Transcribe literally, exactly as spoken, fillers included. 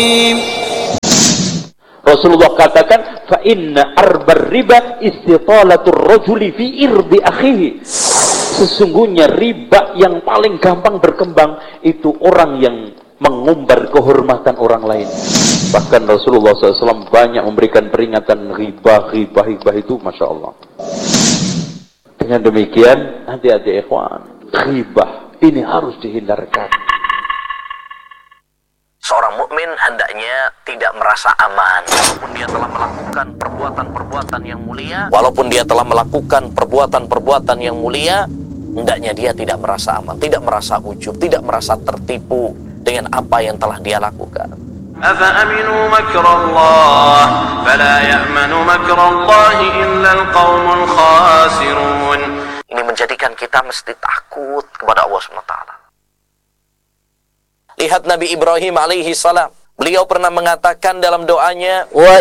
Rasulullah katakan, fa inna arbar riba istitalatur rajuli fi irdi akhihi. Sesungguhnya riba yang paling gampang berkembang itu orang yang mengumbar kehormatan orang lain. Bahkan Rasulullah shallallahu alaihi wasallam banyak memberikan peringatan riba, riba, riba itu, masya Allah. Dengan demikian, hati-hati ikhwan, riba ini harus dihindarkan. Seorang mukmin hendaknya tidak merasa aman walaupun dia telah melakukan perbuatan-perbuatan yang mulia. Walaupun dia telah melakukan perbuatan-perbuatan yang mulia, hendaknya dia tidak merasa aman, tidak merasa ujub, tidak merasa tertipu dengan apa yang telah dia lakukan. أَفَأَمِنُوا مَكْرَ اللَّهِ فَلَا يَأْمَنُ مَكْرَ اللَّهِ إِلَّا الْقَوْمُ الْخَاسِرُونَ. Ini menjadikan kita mesti takut kepada Allah subhanahu wa taala. Lihat Nabi Ibrahim alaihi salam. Beliau pernah mengatakan dalam doanya,